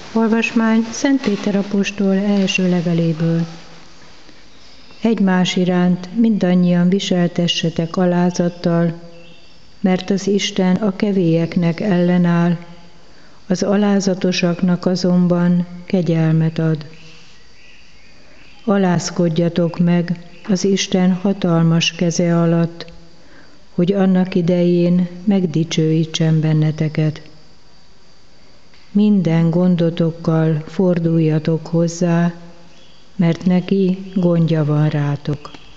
Olvasmány Szent Péter apostol első leveléből. Egymás iránt mindannyian viseltessetek alázattal, mert az Isten a kevélyeknek ellenáll, az alázatosaknak azonban kegyelmet ad. Alázkodjatok meg az Isten hatalmas keze alatt, hogy annak idején megdicsőítsen benneteket. Minden gondotokkal forduljatok hozzá, mert neki gondja van rátok.